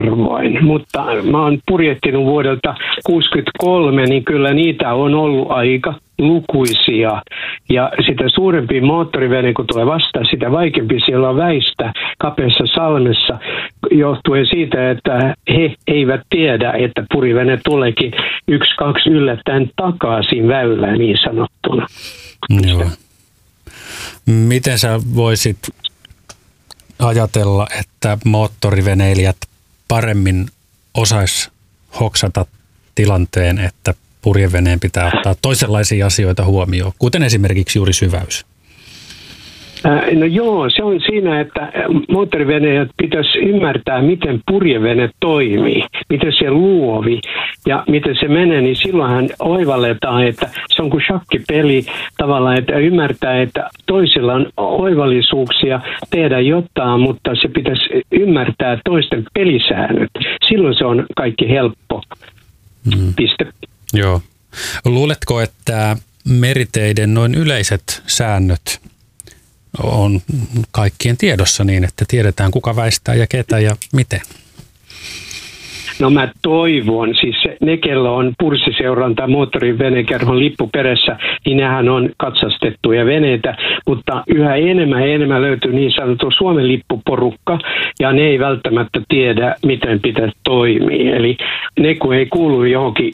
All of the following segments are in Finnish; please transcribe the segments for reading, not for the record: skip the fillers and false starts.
harvoin, mutta mä oon purjehtinut vuodelta 1963, niin kyllä niitä on ollut aika lukuisia. Ja sitä suurempi moottorivene, kun tulee vastaan, sitä vaikeampi siellä on väistä kapeassa salmessa, johtuen siitä, että he eivät tiedä, että purjevene tuleekin 1-2 yllättäen takaisin väylään niin sanottuna. Joo. Miten sä voisit ajatella, että moottoriveneilijät paremmin osais hoksata tilanteen, että purjeveneen pitää ottaa toisenlaisia asioita huomioon, kuten esimerkiksi juuri syväys? No joo, se on siinä, että moottoriveneilijät pitäisi ymmärtää, miten purjevene toimii, miten se luovi ja miten se menee, niin silloinhan oivalletaan, että se on kuin shakkipeli tavallaan, että ymmärtää, että toisilla on oivallisuuksia tehdä jotain, mutta se pitäisi ymmärtää toisten pelisäännöt. Silloin se on kaikki helppo. Piste. Joo. Luuletko, että meriteiden noin yleiset säännöt on kaikkien tiedossa niin, että tiedetään kuka väistää ja ketä ja miten? No mä toivon, siis ne, kello on purssiseuranta moottorivenekerhon lippu perässä, niin nehän on katsastettuja veneitä, mutta yhä enemmän löytyy niin sanottu Suomen lippuporukka, ja ne ei välttämättä tiedä, miten pitäisi toimia. Eli ne, kun ei kuulu johonkin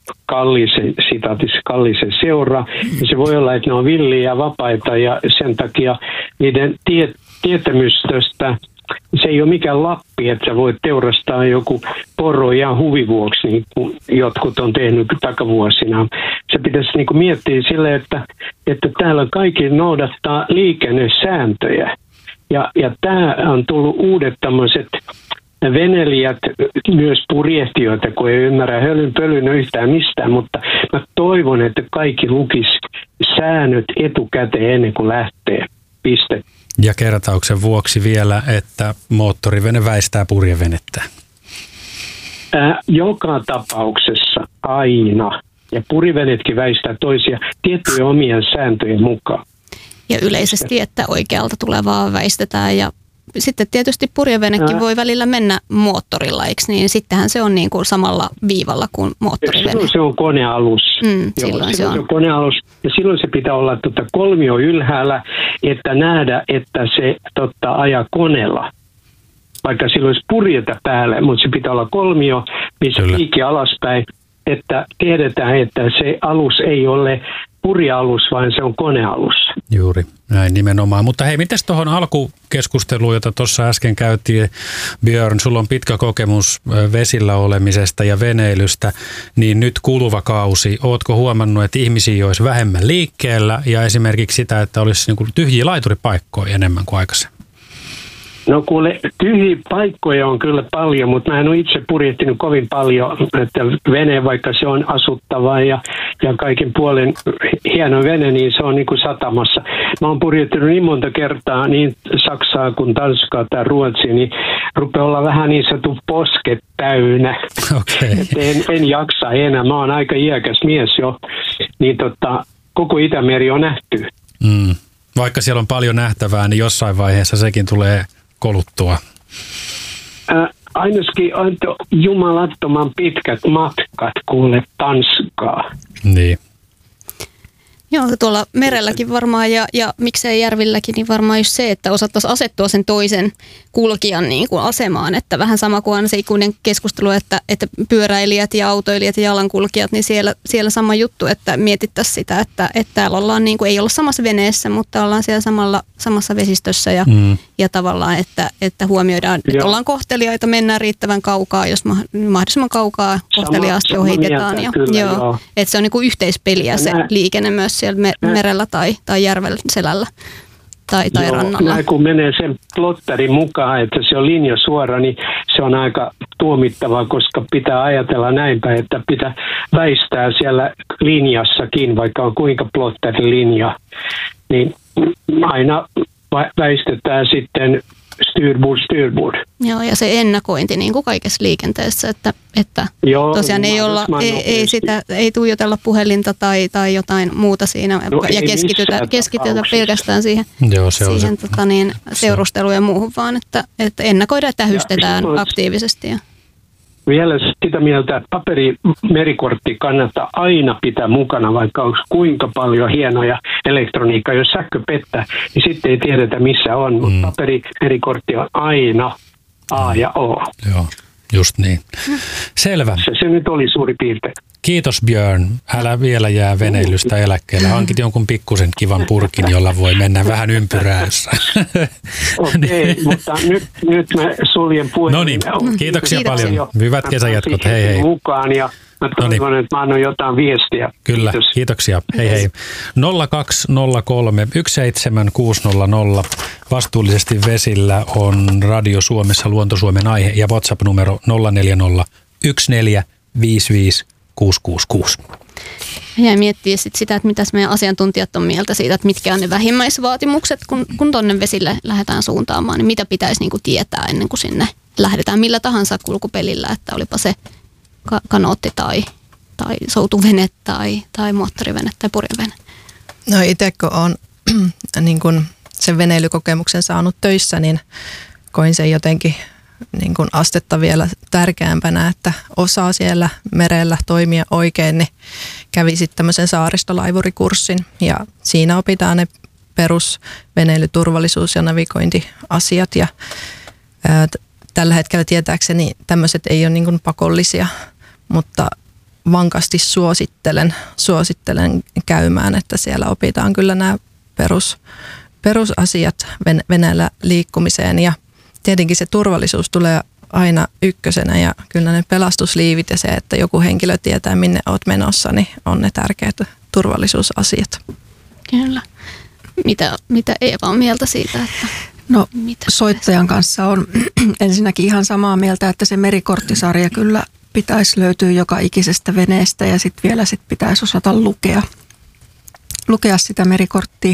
kalliseen seuraan, niin se voi olla, että ne on villiä ja vapaita, ja sen takia niiden tietämystöstä se ei ole mikään Lappi, että sä voit teurastaa joku poro ihan huvivuoksi, niin kuin jotkut on tehnyt takavuosina. Se pitäisi niin kuin miettiä sille, että täällä kaikki noudattaa liikennesääntöjä. Ja tämä on tullut uudet tämmöiset veneilijät, myös purjehtijoita, kun ei ymmärrä hölynpölyn yhtään mistään, mutta mä toivon, että kaikki lukis säännöt etukäteen ennen kuin lähtee. Piste. Ja kertauksen vuoksi vielä, että moottorivene väistää purjevenettä. Joka tapauksessa aina. Ja purjevenetkin väistää toisia tiettyjen omien sääntöjen mukaan. Ja yleisesti, että oikealta tulevaa väistetään. Ja sitten tietysti purjevenekin voi välillä mennä moottorilla, eikö niin? Sittenhän se on niin kuin samalla viivalla kuin moottorivene. Silloin se on konealus. Silloin se on konealus. Ja silloin se pitää olla kolmio ylhäällä, että nähdä, että se ajaa koneella. Vaikka silloin olisi purjeta päälle, mutta se pitää olla kolmio, missä piikki alaspäin, että tiedetään, että se alus ei ole purjealus, vaan se on konealus. Juuri, näin nimenomaan. Mutta hei, mites tuohon alkukeskusteluun, jota tuossa äsken käytiin, Björn, sulla on pitkä kokemus vesillä olemisesta ja veneilystä, niin nyt kuluva kausi, ootko huomannut, että ihmisiä olisi vähemmän liikkeellä ja esimerkiksi sitä, että olisi niin kuin tyhjiä laituripaikkoja enemmän kuin aikaisemmin? No kuule, tyhjiä paikkoja on kyllä paljon, mutta mä en ole itse purjehtinut kovin paljon, että vene, vaikka se on asuttava ja kaiken puolen hieno vene, niin se on niin kuin satamassa. Mä oon purjehtinut niin monta kertaa niin Saksaa kuin Tanskaa tai Ruotsia, niin rupeaa olla vähän niin sanottu posket täynnä. Okay. En jaksa enää, mä oon aika iäkäs mies jo, niin koko Itämeri on nähty. Vaikka siellä on paljon nähtävää, niin jossain vaiheessa sekin tulee koluttua. Ainakin on jumalattoman pitkät matkat kuule Tanskaa. Niin. Joo, tuolla merelläkin varmaan ja miksei järvilläkin, niin varmaan just se, että osattaisiin asettua sen toisen kulkijan niin kuin asemaan. Että vähän sama kuin on se ikuinen keskustelu, että pyöräilijät ja autoilijat ja jalankulkijat, niin siellä sama juttu, että mietittäisiin sitä, että täällä ollaan niin kuin, ei olla samassa veneessä, mutta ollaan siellä samassa vesistössä ja tavallaan, että huomioidaan, että ollaan kohteliaita, mennään riittävän kaukaa, jos mahdollisimman kaukaa kohteliaasti ohitetaan. Joo. Että se on niin kuin yhteispeliä se liikenne myös siellä merellä tai järven selällä tai rannalla. Kun menee sen plottarin mukaan, että se on linja suora, niin se on aika tuomittavaa, koska pitää ajatella näinpä, että pitää väistää siellä linjassakin, vaikka on kuinka plottarin linja, niin aina väistetään sitten styrbord. Joo, ja se ennakointi niin kuin kaikessa liikenteessä, että tosiaan ei tuijotella puhelinta tai jotain muuta siinä ja keskitytä pelkästään siihen seurusteluun ja muuhun, vaan että ennakoidaan ja tähystetään aktiivisesti. vielä sitä mieltä, että paperimerikortti kannattaa aina pitää mukana, vaikka olisi kuinka paljon hienoja elektroniikkaa. Jos sähkö pettää, niin sitten ei tiedetä missä on, mutta paperimerikortti on aina A ja O. Joo, just niin. Selvä. Se nyt oli suuri piirtein. Kiitos Björn. Älä vielä jää veneilystä eläkkeelle. Hankit jonkun pikkusen kivan purkin, jolla voi mennä vähän ympyräässä. Okei, mutta nyt mä suljen puheen. No niin, kiitoksia paljon. Hyvät kesäjatkot. Hei hei. Mukaan ja mä toivon, että mä annan jotain viestiä. Kyllä, kiitoksia. Hei hei. 0203 17600. Vastuullisesti vesillä on Radio Suomessa Luonto Suomen aihe ja WhatsApp-numero 040 1455 666. Ja miettiä sitä, että mitä meidän asiantuntijat on mieltä siitä, että mitkä on ne vähimmäisvaatimukset, kun tonne vesille lähdetään suuntaamaan, niin mitä pitäisi niinku tietää ennen kuin sinne lähdetään millä tahansa kulkupelillä, että olipa se kanootti tai soutuvene tai moottorivene tai purjevene. No itse kun olen niin kun sen veneilykokemuksen saanut töissä, niin koin sen jotenkin niin kun astetta vielä tärkeämpänä, että osaa siellä merellä toimia oikein, niin kävi sitten tämmöisen saaristolaivurikurssin ja siinä opitaan ne perusveneilyturvallisuus- ja navigointiasiat ja tällä hetkellä tietääkseni tämmöiset ei ole niin kun pakollisia, mutta vankasti suosittelen käymään, että siellä opitaan kyllä nämä perusasiat veneellä liikkumiseen ja tietenkin se turvallisuus tulee aina ykkösenä ja kyllä ne pelastusliivit ja se, että joku henkilö tietää minne olet menossa, niin on ne tärkeät turvallisuusasiat. Kyllä. Mitä Eeva on mieltä siitä, että no soittajan kanssa on ensinnäkin ihan samaa mieltä, että se merikorttisarja kyllä pitäisi löytyä joka ikisestä veneestä ja sitten vielä pitäisi osata lukea sitä merikorttia.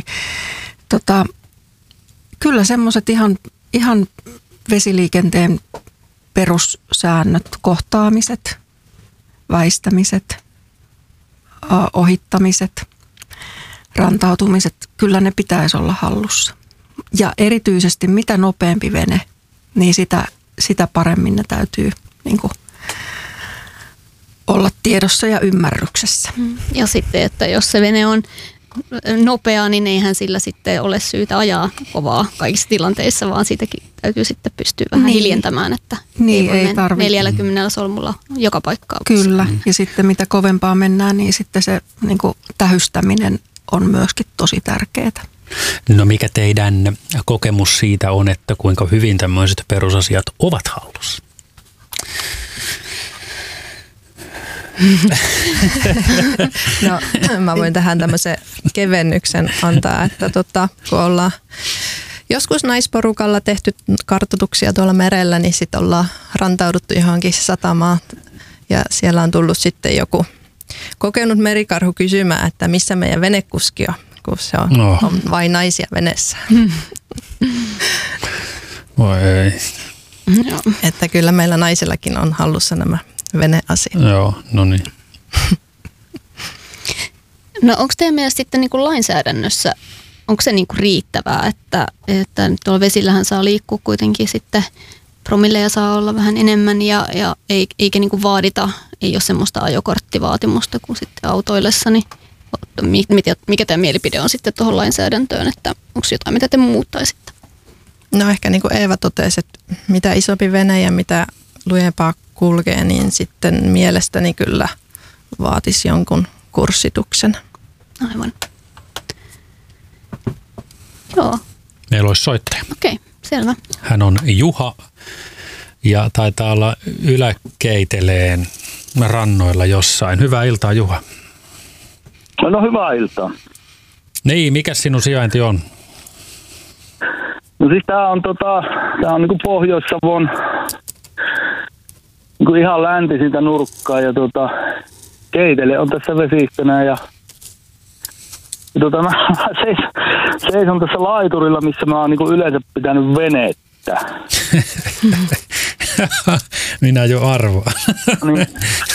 Kyllä semmoiset ihan vesiliikenteen perussäännöt, kohtaamiset, väistämiset, ohittamiset, rantautumiset, kyllä ne pitäisi olla hallussa. Ja erityisesti mitä nopeampi vene, niin sitä paremmin ne täytyy niin kuin olla tiedossa ja ymmärryksessä. Ja sitten, että jos se vene on nopea, niin eihän sillä sitten ole syytä ajaa kovaa kaikissa tilanteissa, vaan siitäkin täytyy sitten pystyä vähän hiljentämään, että ei tarvitse 40 solmulla joka paikkaan. Kyllä, ja sitten mitä kovempaa mennään, niin sitten se niin kuin tähystäminen on myöskin tosi tärkeää. No mikä teidän kokemus siitä on, että kuinka hyvin tämmöiset perusasiat ovat hallussa? No mä voin tähän tämmöisen kevennyksen antaa, että kun ollaan joskus naisporukalla tehty kartoituksia tuolla merellä, niin sitten ollaan rantauduttu johonkin satamaan ja siellä on tullut sitten joku kokenut merikarhu kysymään, että missä meidän venekuski on, kun se on vain naisia veneessä. Voi ei. Että kyllä meillä naisillakin on hallussa nämä veneasiat. Joo, no niin. No onko teidän mielestä sitten niin kuin lainsäädännössä, onko se niin kuin riittävää, että tuolla vesillähän saa liikkua kuitenkin sitten promilleja saa olla vähän enemmän ja eikä niin kuin vaadita, ei ole semmoista ajokorttivaatimusta kuin sitten autoillessa, niin mikä tämä mielipide on sitten tuohon lainsäädäntöön, että onko jotain, mitä te muuttaisitte? No ehkä niin kuin Eeva totesi, että mitä isompi vene ja mitä lujempaa kulkee, niin sitten mielestäni kyllä vaatisi jonkun kurssituksen. Aivan. Joo. Meillä olisi soittaja. Okei, selvä. Hän on Juha ja taitaa olla Yläkeiteleen rannoilla jossain. Hyvää iltaa, Juha. No hyvää iltaa. Niin, mikä sinun sijainti on? No siis tää on niinku Pohjois-Savon niinku ihan läntisintä nurkkaa ja Keitele on tässä vesistönä ja mä seison tässä laiturilla, missä mä oon niinku yleensä pitänyt venettä. Minä jo arvoan. Niin.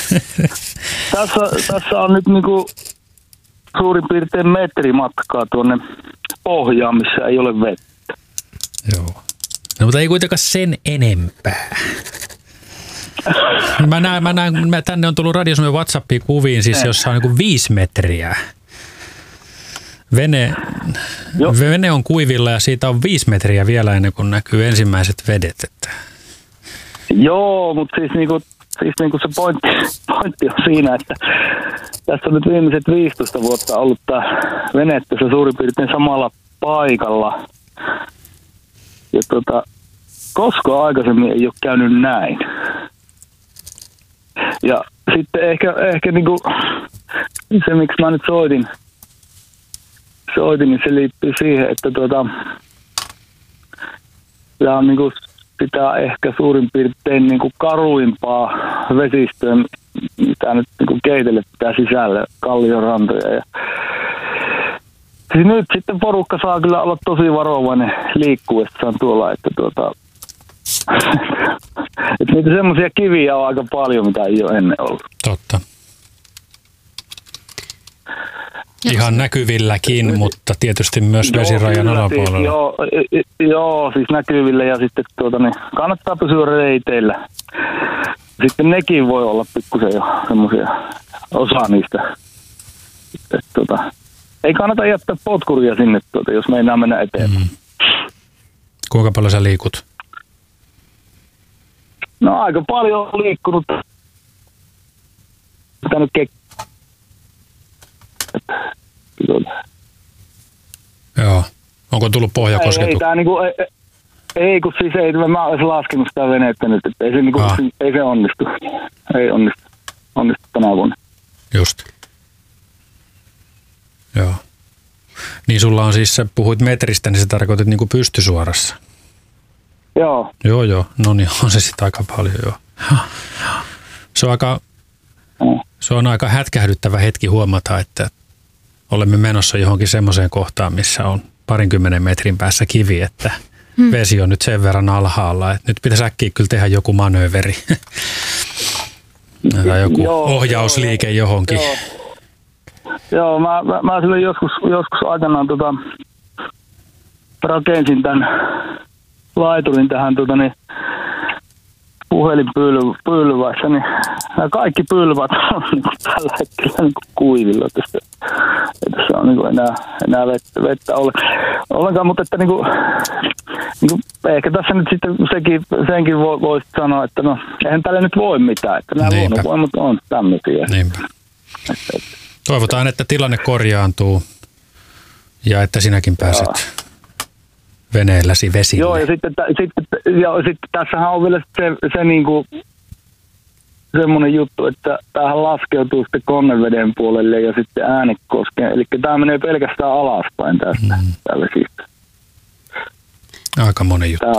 Tässä on nyt niinku suurin piirtein metri matkaa tuonne pohjaan, missä ei ole vettä. Joo. No mutta ei kuitenkaan sen enempää. Tänne on tullut Radio Suomen WhatsAppiin kuviin, siis jossa on niin kuin 5 metriä. Vene on kuivilla ja siitä on 5 metriä vielä ennen kuin näkyy ensimmäiset vedet. Että. Joo, mutta siis se pointti on siinä, että tässä on nyt viimeiset 15 vuotta ollut tämä vene tässä suurin piirtein samalla paikalla. Ja koskaan aikaisemmin ei ole käynyt näin. Ja sitten ehkä niinku se, miksi mä nyt soitin, niin se liittyy siihen, että tämä on niinku sitä ehkä suurin piirtein niinku karuimpaa vesistöä, mitä nyt niinku keitelle pitää sisälle, kalliorantoja. Ja siis nyt sitten porukka saa kyllä olla tosi varovainen liikkuessaan tuolla, että että niitä semmoisia kiviä on aika paljon, mitä ei ole ennen ollut. Totta. Ihan näkyvilläkin, mutta tietysti myös vesirajan alapuolella. Joo, siis näkyvillä ja sitten kannattaa pysyä reiteillä. Sitten nekin voi olla pikkusen jo semmoisia osa niistä. Ei kannata jättää potkuria sinne, jos meinaa mennä eteenpäin. Kuinka paljon sä liikut? No aika paljon on liikkunut. Joo. Onko tullut pohjakosketu? Ei, kun siis ei, mä olisi laskenut sitä venettä nyt, että ei se onnistu. Ei onnistu tänä vuonna. Just. Joo. Niin sulla on siis, sä puhuit metristä, niin sä tarkoitit niin kuin pystysuorassa. Joo. Joo. No niin, on se sitten aika paljon, joo. Se on aika hätkähdyttävä hetki huomata, että olemme menossa johonkin semmoiseen kohtaan, missä on 20 metrin päässä kivi, että vesi on nyt sen verran alhaalla, että nyt pitäisi äkkiä kyllä tehdä joku manööveri. Tai joku ohjausliike johonkin. Joo, mä silloin joskus aikanaan rakensin tämän laiturin tähän puhelinpylvässä, niin nämä kaikki pylvät on tällä hetkellä kuivilla. Tässä on enää vettä ollenkaan, mutta että ehkä tässä nyt sitten senkin voisi sanoa, että no eihän tälle nyt voi mitään, että nämä luonnonvoimat on tämmöisiä. Niinpä. Toivotaan, että tilanne korjaantuu ja että sinäkin pääset veneelläsi vesille. Joo, ja sitten tässähän on vielä se niinku semmoinen juttu, että tämähän laskeutuu sitten Konneveden puolelle ja sitten Äänekoskeen. Eli tämä menee pelkästään alaspäin tästä vesistä. Aika moni juttu.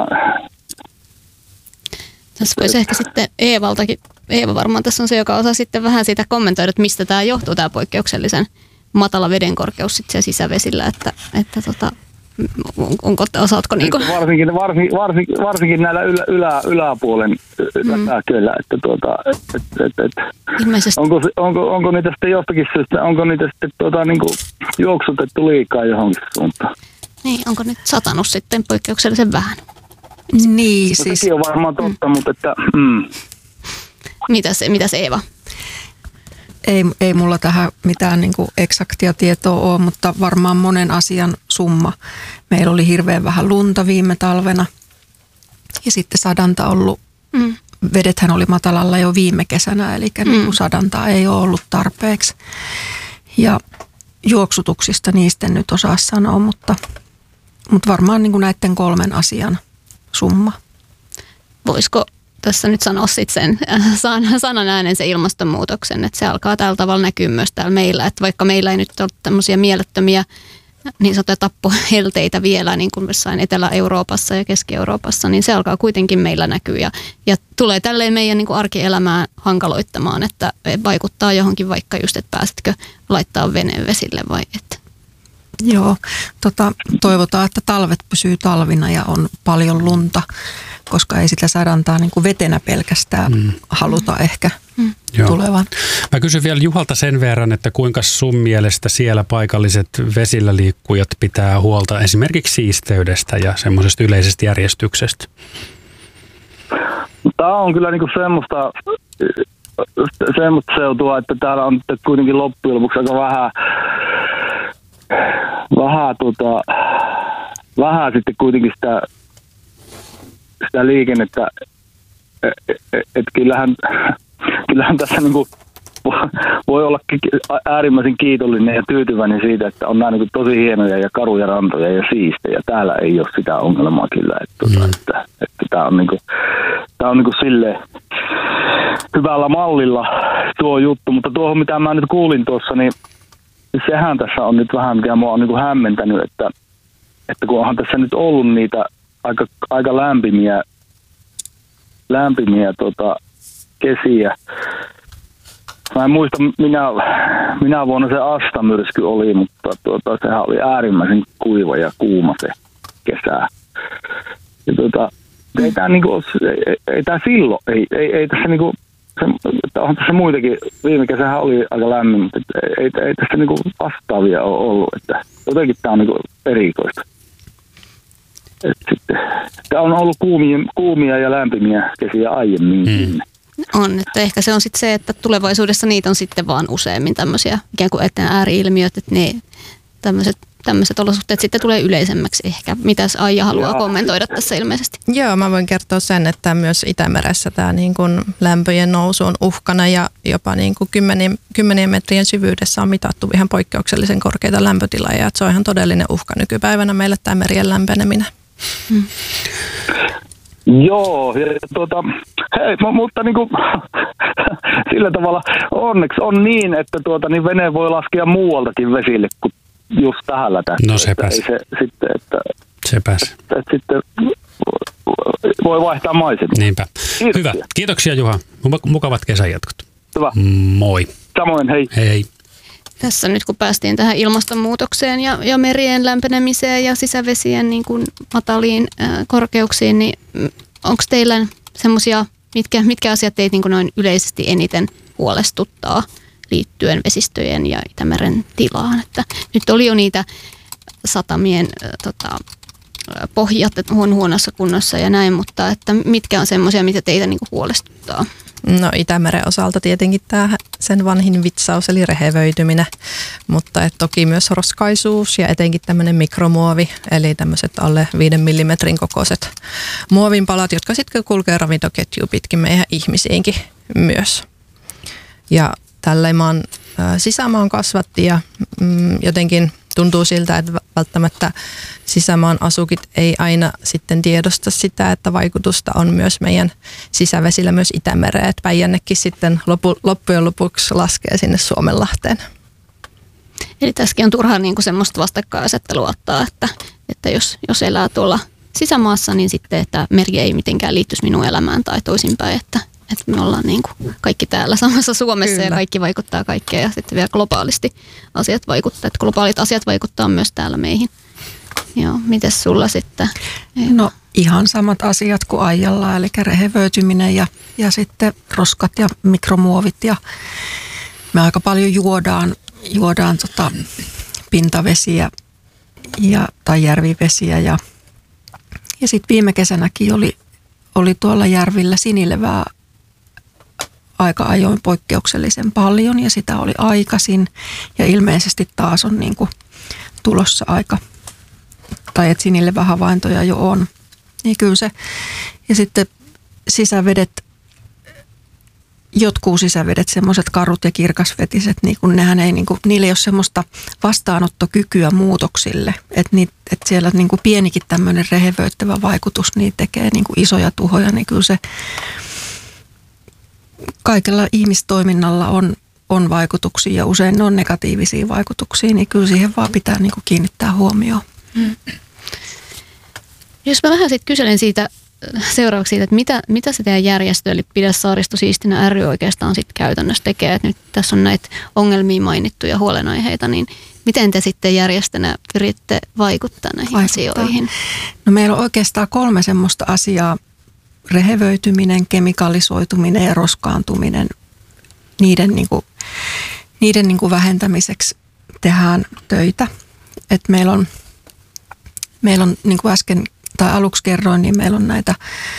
Tässä voisi ehkä sitten Eevaltakin, Eeva varmaan tässä on se, joka osaa sitten vähän siitä kommentoida, että mistä tämä johtuu, tämä poikkeuksellisen matala vedenkorkeus sitten siellä sisävesillä, että osaatko niinku? Varsinkin näillä yläpuolen kyllä, että ilmeisesti. Onko niitä sitten jostakin syystä, onko niitä sitten niinku juoksutettu liikaa johonkin suuntaan? Niin, onko nyt satanut sitten poikkeuksellisen vähän? Niin, no, siis. Sekin on varmaan totta, mutta että Mitäs Eeva? Ei mulla tähän mitään niin kuin eksaktia tietoa ole, mutta varmaan monen asian summa. Meillä oli hirveän vähän lunta viime talvena ja sitten sadanta ollut, vedethän oli matalalla jo viime kesänä, eli niin kuin sadantaa ei ole ollut tarpeeksi. Ja juoksutuksista niistä en nyt osaa sanoa, mutta varmaan niin kuin näiden 3 asian summa. Voisiko tässä nyt sanoa sitten sen sanan äänen sen ilmastonmuutoksen, että se alkaa tällä tavalla näkyä myös täällä meillä, että vaikka meillä ei nyt ole tämmöisiä mielettömiä niin sanottuja tappohelteitä vielä niin kuin jossain Etelä-Euroopassa ja Keski-Euroopassa, niin se alkaa kuitenkin meillä näkyä ja tulee tälleen meidän niin kuin arkielämää hankaloittamaan, että vaikuttaa johonkin vaikka just, että pääsetkö laittaa veneen vesille vai et. Joo, toivotaan, että talvet pysyy talvina ja on paljon lunta, koska ei sitä sadantaa niin kuin vetenä pelkästään haluta ehkä tulevan. Mä kysyn vielä Juhalta sen verran, että kuinka sun mielestä siellä paikalliset vesillä liikkujat pitää huolta esimerkiksi siisteydestä ja semmoisesta yleisestä järjestyksestä? Tämä on kyllä niinku semmoista seutua, että täällä on kuitenkin loppujen lopuksi aika vähän sitten kuitenkin sitä liikennettä, että kyllähän tässä niinku voi olla äärimmäisen kiitollinen ja tyytyväinen siitä, että on nämä niinku tosi hienoja ja karuja rantoja ja siistejä. Täällä ei ole sitä ongelmaa kyllä, että tämä on niinku silleen hyvällä mallilla tuo juttu, mutta tuohon mitä mä nyt kuulin tuossa, niin sehän tässä on nyt vähän, mikä mua on niinku hämmentänyt, että kun onhan tässä nyt ollut niitä aika lämpimiä kesiä. Mä en muista, minä vuonna se Asta-myrsky oli, mutta sehän oli äärimmäisen kuiva ja kuuma se kesä. Ja ei tää niinku, ei tää silloin, ei tässä niinku, on tässä muitakin, viime kesähän oli aika lämmin, mutta ei tässä niinku vastaavia ole ollut, että jotenkin tää on niinku erikoista. Tää on ollut kuumia ja lämpimiä kesiä aiemmin. On, että ehkä se on sitten se, että tulevaisuudessa niitä on sitten vaan useammin tämmöisiä ikään kuin eteen ääri-ilmiöt, että ne tämmöiset olosuhteet sitten tulee yleisemmäksi ehkä. Mitäs Aija haluaa kommentoida tässä ilmeisesti? Joo, mä voin kertoa sen, että myös Itämeressä tämä niin kuin lämpöjen nousu on uhkana ja jopa niin kuin 10 metrien syvyydessä on mitattu ihan poikkeuksellisen korkeita lämpötiloja. Että se on ihan todellinen uhka nykypäivänä meille tämä merien lämpeneminen. Joo, hei, mutta niinku, sillä tavalla onneksi on niin, että niin vene voi laskea muualtakin vesille kuin just tähän tässä. No sepäs. Sepäs. Sitten voi vaihtaa maisemia. Niinpä. Hyvä. Kiitoksia Juha. Mukavat kesänjatkot. Hyvä. Moi. Samoin, hei. Hei. Tässä nyt kun päästiin tähän ilmastonmuutokseen ja merien lämpenemiseen ja sisävesien niin kuin mataliin korkeuksiin, niin onko teillä semmoisia, mitkä asiat teitä niin kuin noin yleisesti eniten huolestuttaa liittyen vesistöjen ja Itämeren tilaan? Että nyt oli jo niitä satamien pohjat huonossa kunnossa ja näin, mutta että mitkä on semmoisia, mitä teitä niin kuin huolestuttaa? No Itämeren osalta tietenkin tämä sen vanhin vitsaus eli rehevöityminen, mutta toki myös roskaisuus ja etenkin tämmöinen mikromuovi, eli tämmöiset alle 5 millimetrin kokoiset muovinpalat, jotka sitten kulkee ravintoketjuun pitkin meidän ihmisiinkin myös. Ja tällä maan sisämaan kasvatti ja jotenkin tuntuu siltä, että välttämättä sisämaan asukit ei aina sitten tiedosta sitä, että vaikutusta on myös meidän sisävesillä myös Itämereen. Että Päijännekin sitten loppujen lopuksi laskee sinne Suomenlahteen. Eli tässäkin on turhaa niin kuin semmoista vastakkainasettelua ottaa, että jos elää tuolla sisämaassa, niin sitten, että meri ei mitenkään liittyisi minun elämään tai toisinpäin, että me ollaan niin kuin kaikki täällä samassa Suomessa. Kyllä. Ja kaikki vaikuttaa kaikkeen ja sitten vielä globaalisti asiat vaikuttaa. Että globaalit asiat vaikuttaa myös täällä meihin. Joo, mites sulla sitten? No ihan samat asiat kuin Aijalla, eli rehevöityminen ja sitten roskat ja mikromuovit. Ja me aika paljon juodaan pintavesiä tai järvivesiä. Ja sitten viime kesänäkin oli tuolla järvillä sinilevää aika ajoin poikkeuksellisen paljon ja sitä oli aikaisin ja ilmeisesti taas on niin kuin tulossa aika, tai että sinilevähavaintoja jo on. Niin kyllä se, ja sitten sisävedet, jotkut sisävedet, semmoiset karut ja kirkasvetiset, niin kun nehän ei, niin kuin, niillä ei ole semmoista vastaanottokykyä muutoksille, että siellä niin kuin pienikin tämmöinen rehevöittävä vaikutus, niin tekee niin kuin isoja tuhoja, niin kyllä se kaikella ihmistoiminnalla on vaikutuksia ja usein ne on negatiivisia vaikutuksia, niin kyllä siihen vaan pitää niin kuin kiinnittää huomioon. Jos mä vähän sitten kyselen siitä seuraavaksi siitä, että mitä se teidän järjestö, eli Pidä Saaristo siistinä ry oikeastaan sitten käytännössä tekee, että nyt tässä on näitä ongelmia mainittuja huolenaiheita, niin miten te sitten järjestönä pyritte vaikuttaa näihin asioihin? No meillä on oikeastaan 3 semmoista asiaa, rehevöityminen, kemikalisoituminen ja roskaantuminen, niiden vähentämiseksi tehdään töitä. Et meillä on niin kuin äsken tai aluksi kerroin, niin meillä on näitä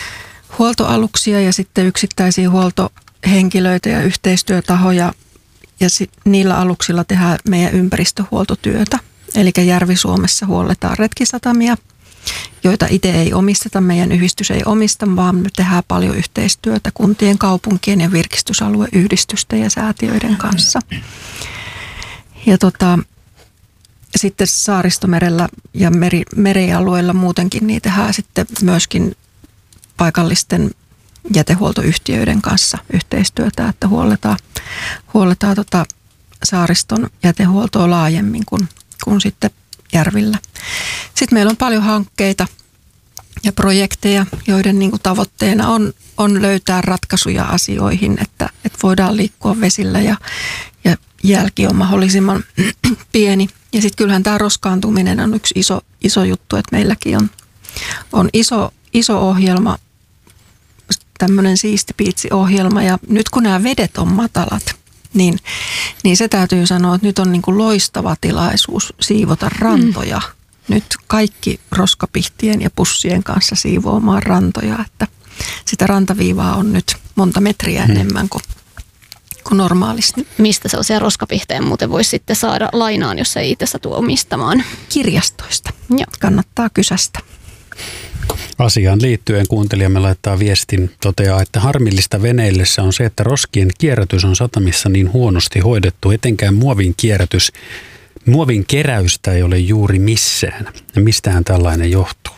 huoltoaluksia ja sitten yksittäisiä huoltohenkilöitä ja yhteistyötahoja. Ja niillä aluksilla tehdään meidän ympäristöhuoltotyötä. Eli Järvi-Suomessa huolletaan retkisatamia, joita itse ei omisteta, meidän yhdistys ei omista, vaan me tehdään paljon yhteistyötä kuntien, kaupunkien ja virkistysalueyhdistysten ja säätiöiden kanssa. Ja sitten Saaristomerellä ja merialueilla muutenkin niin tehdään sitten myöskin paikallisten jätehuoltoyhtiöiden kanssa yhteistyötä, että huolletaan saariston jätehuoltoa laajemmin kuin sitten järvillä. Sitten meillä on paljon hankkeita ja projekteja, joiden niin kuin tavoitteena on löytää ratkaisuja asioihin, että voidaan liikkua vesillä ja jälki on mahdollisimman pieni. Ja sitten kyllähän tämä roskaantuminen on yksi iso juttu, että meilläkin on iso ohjelma, tämmöinen Siisti Piitsi-ohjelma, ja nyt kun nämä vedet on matalat, niin se täytyy sanoa, että nyt on niin kuin loistava tilaisuus siivota rantoja. Nyt kaikki roskapihtien ja pussien kanssa siivoamaan rantoja, että sitä rantaviivaa on nyt monta metriä enemmän kuin normaalisti. Mistä sellaisia roskapihtejä muuten voisi sitten saada lainaan, jos ei itse satu omistamaan? Kirjastoista. Joo. Kannattaa kysästä. Asiaan liittyen kuuntelijamme laittaa viestin, toteaa, että harmillista veneillessä on se, että roskien kierrätys on satamissa niin huonosti hoidettu, etenkään muovin keräystä ei ole juuri missään. Ja mistähän tällainen johtuu?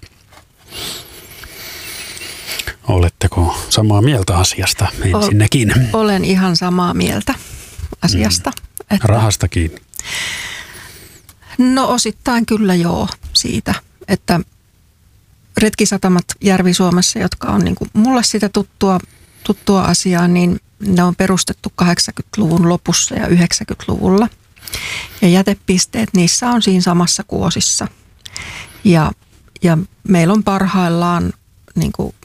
Oletteko samaa mieltä asiasta ensinnäkin? Olen ihan samaa mieltä asiasta. Että rahasta kiinni? No osittain kyllä joo siitä, että retkisatamat Järvi-Suomessa, jotka on niin kuin mulle sitä tuttua asiaa, niin ne on perustettu 80-luvun lopussa ja 90-luvulla. Ja jätepisteet, niissä on siinä samassa kuosissa. Ja meillä on parhaillaan niin kuin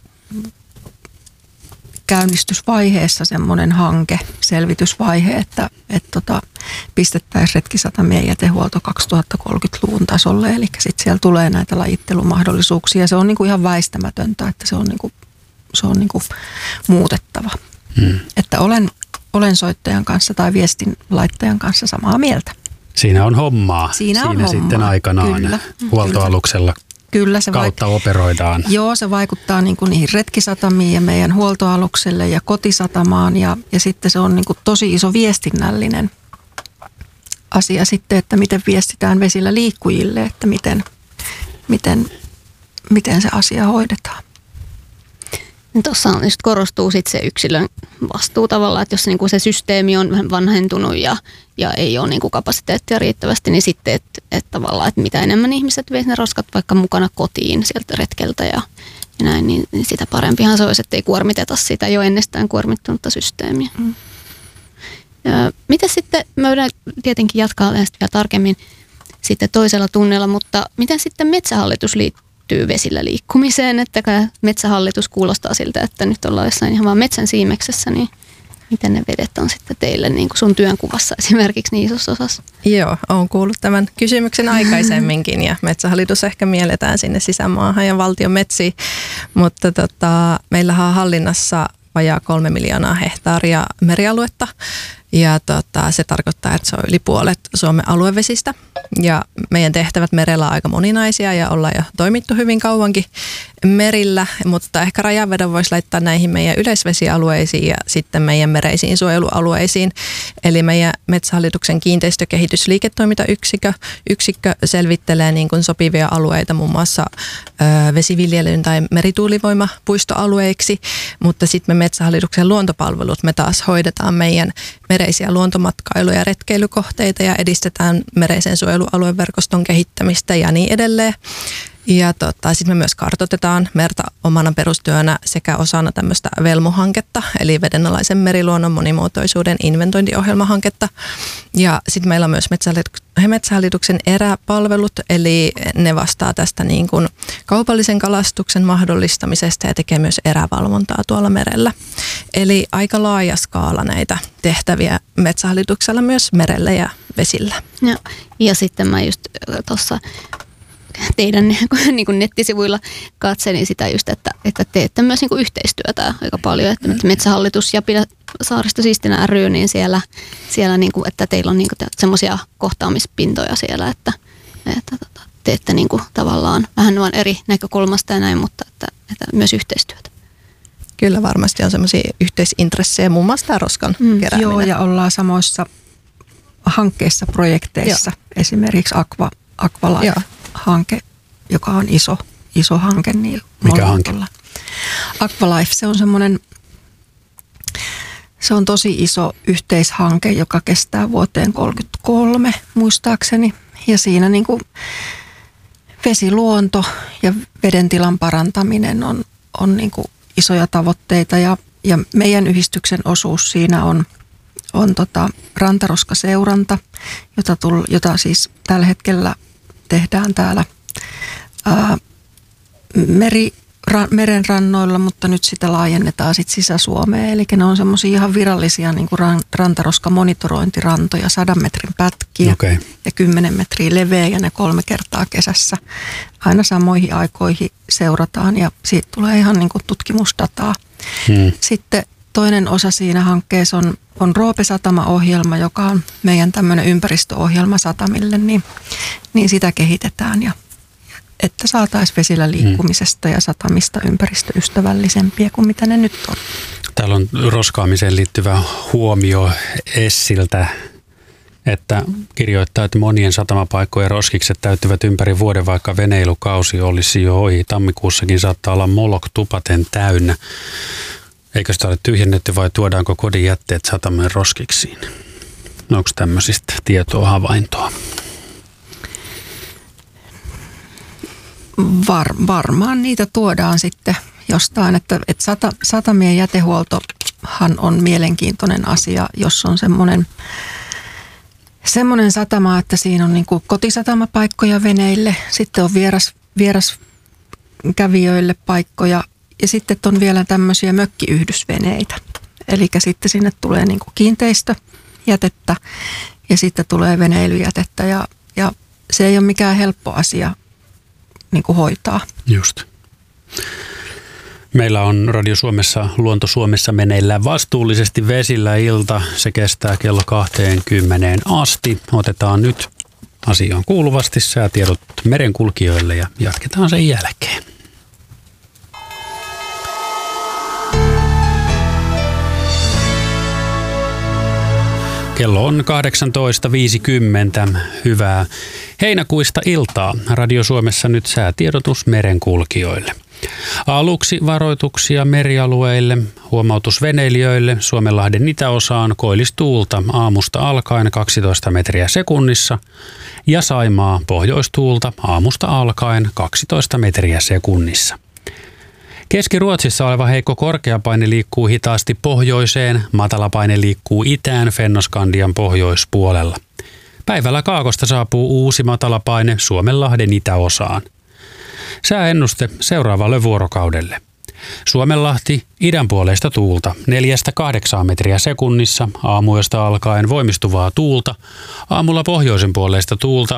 käynnistysvaiheessa semmoinen hanke, selvitysvaihe, että pistettäisiin retkisatamien jätehuolto 2030-luvun tasolle. Eli sitten siellä tulee näitä lajittelumahdollisuuksia. Se on niinku ihan väistämätöntä, että se on niinku muutettava. Että olen soittajan kanssa tai viestinlaittajan kanssa samaa mieltä. Siinä on hommaa. Siinä on hommaa. Sitten aikanaan kyllä, huoltoaluksella. Kyllä se kautta operoidaan. Joo, se vaikuttaa niin kuin niihin retkisatamiin ja meidän huoltoalukselle ja kotisatamaan ja sitten se on niin kuin tosi iso viestinnällinen asia sitten, että miten viestitään vesillä liikkujille, että miten se asia hoidetaan. Tuossa just korostuu sitten se yksilön vastuu tavallaan, että jos niinku se systeemi on vähän vanhentunut ja ei ole niinku kapasiteettia riittävästi, niin sitten, että tavallaan, että mitä enemmän ihmiset veisi ne roskat vaikka mukana kotiin sieltä retkeltä ja näin, niin sitä parempihan se olisi, että ei kuormiteta sitä jo ennestään kuormittunutta systeemiä. Miten sitten, me voidaan tietenkin jatkaa vielä tarkemmin sitten toisella tunnella, mutta miten sitten Metsähallitus liittyy vesillä liikkumiseen, että Metsähallitus kuulostaa siltä, että nyt ollaan jossain ihan vaan metsän siimeksessä, niin miten ne vedet on sitten teille niin kuin sun työnkuvassa esimerkiksi niin isossa osassa? Joo, olen kuullut tämän kysymyksen aikaisemminkin ja Metsähallitus ehkä mielletään sinne sisämaahan ja valtion metsiin, mutta meillähän on hallinnassa vajaa 3 miljoonaa hehtaaria merialuetta ja se tarkoittaa, että se on yli puolet Suomen aluevesistä ja meidän tehtävät merellä on aika moninaisia ja ollaan jo toimittu hyvin kauankin merillä, mutta ehkä rajanvedon voisi laittaa näihin meidän yleisvesialueisiin ja sitten meidän mereisiin suojelualueisiin. Eli meidän Metsähallituksen kiinteistökehitysliiketoimintayksikkö selvittelee niin kuin sopivia alueita muun muassa vesiviljelyn tai merituulivoimapuistoalueiksi, mutta sitten me Metsähallituksen luontopalvelut me taas hoidetaan meidän mereisiä luontomatkailu- ja retkeilykohteita ja edistetään mereisen suojelualueverkoston kehittämistä ja niin edelleen. Ja sitten me myös kartoitetaan merta omana perustyönä sekä osana tämmöistä VELMU-hanketta, eli vedenalaisen meriluonnon monimuotoisuuden inventointiohjelmahanketta. Ja sitten meillä on myös Metsähallituksen eräpalvelut, eli ne vastaa tästä niin kuin kaupallisen kalastuksen mahdollistamisesta ja tekee myös erävalvontaa tuolla merellä. Eli aika laaja skaala näitä tehtäviä Metsähallituksella myös merellä ja vesillä. Ja sitten mä just tuossa teidän niin kuin nettisivuilla katselin sitä just, että teette myös niin kuin yhteistyötä aika paljon, että Metsähallitus ja Pidä saaristo siistinä ry, niin siellä niin kuin, että teillä on niin kuin semmoisia kohtaamispintoja siellä, että teette niin kuin tavallaan vähän nuon eri näkökulmasta ja näin, mutta että myös yhteistyötä. Kyllä varmasti on semmoisia yhteisintressejä, muun muassa tämä roskan kerääminen. Joo, ja ollaan samoissa hankkeissa, projekteissa. Joo. Esimerkiksi Aqualife-hanke, joka on iso hanke. Niin mikä hanke? Aqualife, se on tosi iso yhteishanke, joka kestää vuoteen 2033 muistaakseni. Ja siinä niin kuin vesiluonto ja veden tilan parantaminen on niin kuin isoja tavoitteita ja meidän yhdistyksen osuus siinä on rantaroskaseuranta, jota siis tällä hetkellä tehdään täällä meren rannoilla, mutta nyt sitä laajennetaan sitten Sisä-Suomeen. Eli ne on semmoisia ihan virallisia niin kuin rantaroskamonitorointirantoja, 100 metrin pätkiä ja 10 metriä leveä ja ne 3 kertaa kesässä. Aina samoihin aikoihin seurataan ja siitä tulee ihan niin kuin tutkimusdataa. Sitten toinen osa siinä hankkeessa on Roope-satama-ohjelma, joka on meidän tämmöinen ympäristöohjelma satamille, niin sitä kehitetään ja että saataisiin vesillä liikkumisesta ja satamista ympäristöystävällisempiä kuin mitä ne nyt on. Täällä on roskaamiseen liittyvä huomio Essiltä, että kirjoittaa, että monien satamapaikkojen roskikset täyttyvät ympäri vuoden, vaikka veneilukausi olisi jo ohi. Tammikuussakin saattaa olla Molok tupaten täynnä. Eikö sitä ole tyhjennetty vai tuodaanko kodin jätteet sataman roskiksiin? No, onko tämmöisistä tietoa, havaintoa? Varmaan niitä tuodaan sitten jostain, että satamien jätehuoltohan on mielenkiintoinen asia, jos on semmoinen satama, että siinä on niin kuin kotisatamapaikkoja veneille, sitten on vieraskävijöille paikkoja ja sitten on vielä tämmöisiä mökkiyhdysveneitä. Eli sitten sinne tulee niin kuin kiinteistöjätettä ja sitten tulee veneilyjätettä ja se ei ole mikään helppo asia niin kuin hoitaa. Just. Meillä on Radio Suomessa, Luonto Suomessa meneillään vastuullisesti vesillä ilta. Se kestää kello 20 asti. Otetaan nyt asiaan kuuluvasti säätiedot merenkulkijoille ja jatketaan sen jälkeen. Kello on 18.50. Hyvää heinäkuista iltaa. Radio Suomessa nyt säätiedotus merenkulkijoille. Aluksi varoituksia merialueille, huomautus veneilijöille Suomenlahden itäosaan koillistuulta aamusta alkaen 12 metriä sekunnissa ja Saimaa pohjoistuulta aamusta alkaen 12 metriä sekunnissa. Keski-Ruotsissa oleva heikko korkeapaine liikkuu hitaasti pohjoiseen, matalapaine liikkuu itään Fennoskandian pohjoispuolella. Päivällä Kaakosta saapuu uusi matalapaine Suomenlahden itäosaan. Sääennuste seuraavalle vuorokaudelle. Suomenlahti idänpuoleista tuulta 4-8 metriä sekunnissa, aamuyöstä alkaen voimistuvaa tuulta, aamulla pohjoisen puoleista tuulta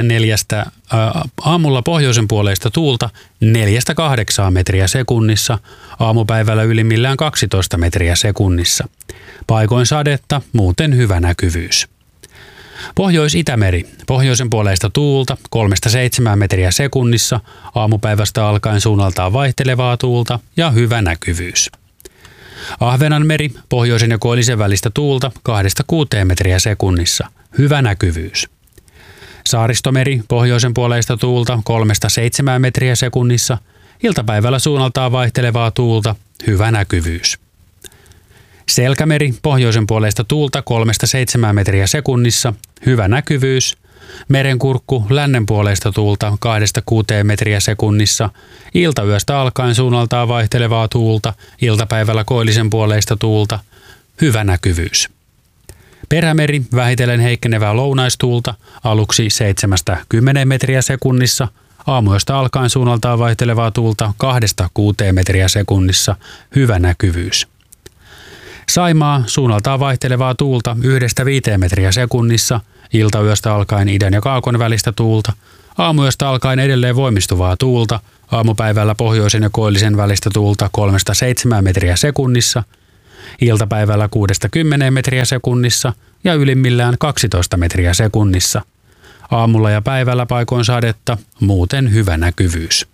aamulla pohjoisen puoleista tuulta 4-8 metriä sekunnissa, aamupäivällä ylimmillään 12 metriä sekunnissa. Paikoin sadetta, muuten hyvä näkyvyys. Pohjois-Itämeri, pohjoisen puoleista tuulta 3-7 metriä sekunnissa, aamupäivästä alkaen suunnaltaan vaihtelevaa tuulta ja hyvä näkyvyys. Ahvenanmeri, pohjoisen ja koillisen välistä tuulta 2-6 metriä sekunnissa, hyvä näkyvyys. Saaristomeri, pohjoisen puoleista tuulta 3-7 metriä sekunnissa, iltapäivällä suunnaltaan vaihtelevaa tuulta, hyvä näkyvyys. Selkämeri, pohjoisen puoleista tuulta 3-7 metriä sekunnissa, hyvä näkyvyys. Merenkurkku, lännen puoleista tuulta 2-6 metriä sekunnissa, iltayöstä alkaen suunnaltaan vaihtelevaa tuulta, iltapäivällä koillisen puoleista tuulta, hyvä näkyvyys. Perämeri, vähitellen heikkenevää lounaistuulta, aluksi 7-10 metriä sekunnissa, aamuyöstä alkaen suunnaltaan vaihtelevaa tuulta 2-6 metriä sekunnissa, hyvä näkyvyys. Saimaa suunnaltaan vaihtelevaa tuulta 1–5 metriä sekunnissa, iltayöstä alkaen idän ja kaakon välistä tuulta, aamuyöstä alkaen edelleen voimistuvaa tuulta, aamupäivällä pohjoisen ja koillisen välistä tuulta 3–7 metriä sekunnissa, iltapäivällä 6–10 metriä sekunnissa ja ylimmillään 12 metriä sekunnissa. Aamulla ja päivällä paikoin sadetta, muuten hyvä näkyvyys.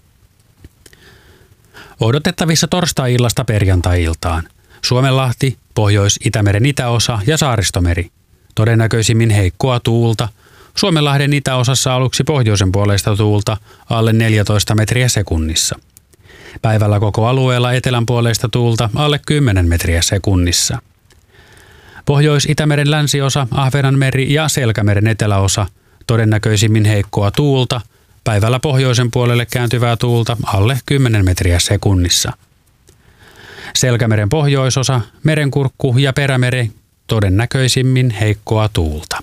Odotettavissa torstai-illasta perjantai-iltaan. Suomenlahti, Pohjois-Itämeren itäosa ja Saaristomeri. Todennäköisimmin heikkoa tuulta. Suomenlahden itäosassa aluksi pohjoisen puoleista tuulta alle 14 metriä sekunnissa. Päivällä koko alueella etelän puoleista tuulta alle 10 metriä sekunnissa. Pohjois-Itämeren länsiosa, Ahvenanmeri ja Selkämeren eteläosa. Todennäköisimmin heikkoa tuulta. Päivällä pohjoisen puolelle kääntyvää tuulta alle 10 metriä sekunnissa. Selkämeren pohjoisosa, Merenkurkku ja Perämeri, todennäköisimmin heikkoa tuulta.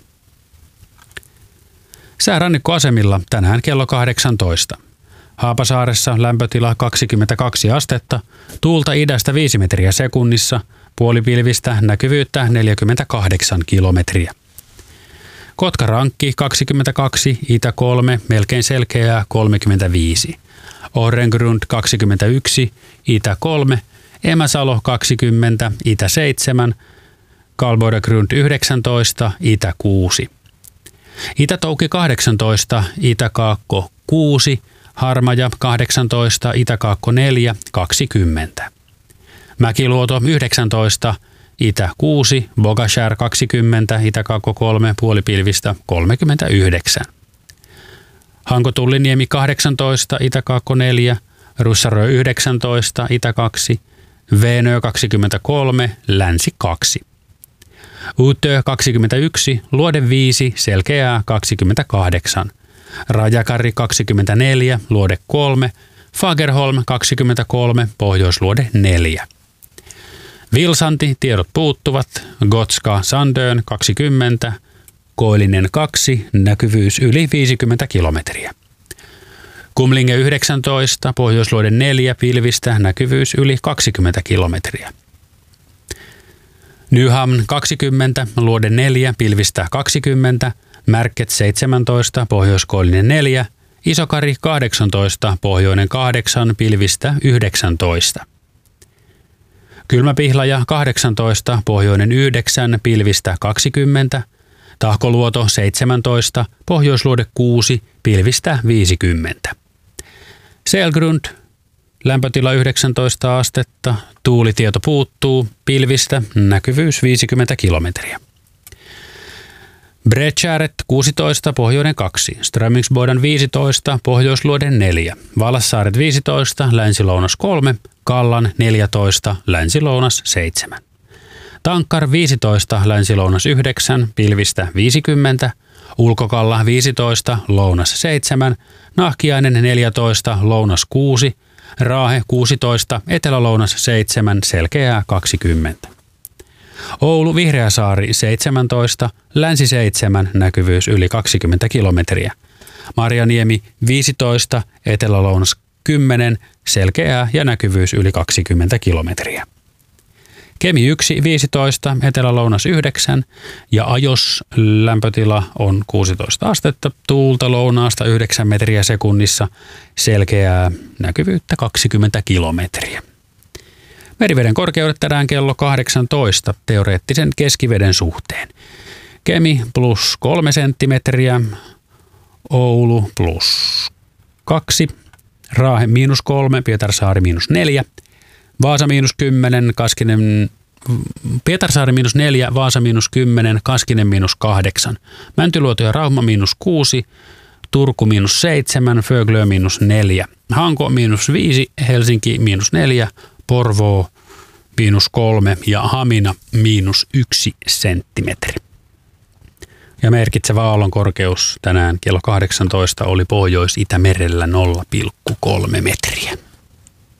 Säärannikkoasemilla tänään kello 18. Haapasaaressa lämpötila 22 astetta, tuulta idästä 5 metriä sekunnissa, puolipilvistä, näkyvyyttä 48 kilometriä. Kotkarankki 22, itä 3, melkein selkeää 35. Orrengrund 21, itä 3, Emäsalo 20, itä 7, Kalboidegrund 19, itä 6. Itätouki 18, Itäkaakko 6, Harmaja 18, Itäkaakko 4, 20. Mäkiluoto 19, Itä 6, Bogashär 20, Itäkaakko 3, puolipilvistä 39. Hanko-Tulliniemi 18, Itäkaakko 4, Russarö 19, Itä 2, Veenö 23, Länsi 2. Utö 21, Luode 5, Selkeää 28. Rajakari 24, Luode 3, Fagerholm 23, Pohjoisluode 4. Vilsanti, tiedot puuttuvat, Gotska Sandön 20, Koillinen 2, näkyvyys yli 50 kilometriä. Kumlinge 19, Pohjoisluode 4, pilvistä, näkyvyys yli 20 kilometriä. Nyhamn 20, Luode 4, pilvistä 20, Märket 17, Pohjoiskoillinen 4, Isokari 18, Pohjoinen 8, pilvistä 19. Kylmäpihlaja 18, Pohjoinen 9, pilvistä 20, Tahkoluoto 17, Pohjoisluode 6, pilvistä 50. Selgrund, lämpötila 19 astetta, tuulitieto puuttuu, pilvistä, näkyvyys 50 kilometriä. Breckäret 16, Pohjoinen 2, Strömingsboden 15, Pohjoisluode 4, Valassaaret 15, Länsi-Lounas 3, Kallan 14, Länsi-Lounas 7. Tankkar 15, Länsi-Lounas 9, pilvistä 50, Ulkokalla 15, Lounas 7, Nahkiainen 14, Lounas 6, Raahe 16, Etelä-Lounas 7, Selkeää 20. Oulu Vihreäsaari 17, Länsi 7, näkyvyys yli 20 kilometriä. Marjaniemi 15, Etelä-Lounas 10, selkeää ja näkyvyys yli 20 kilometriä. Kemi 1, 15, Etelä-Lounas 9 ja Ajos lämpötila on 16 astetta, tuulta lounaasta 9 metriä sekunnissa, selkeää näkyvyyttä 20 kilometriä. Meriveden korkeudet tänään kello 18 teoreettisen keskiveden suhteen. Kemi plus 3 senttimetriä, Oulu plus 2, Raahe miinus 3, Pietarsaari miinus 4, Vaasa miinus 10, Pietarsaari miinus 4, Vaasa miinus 10, Kaskinen miinus 8, Mäntyluoto ja Rauma miinus 6, Turku miinus 7, Föglö miinus 4, Hanko miinus 5, Helsinki miinus 4, Porvoo miinus 3 ja Hamina miinus 1 senttimetri. Ja merkitsevä aallon korkeus tänään kello 18 oli Pohjois-Itämerellä 0,3 metriä.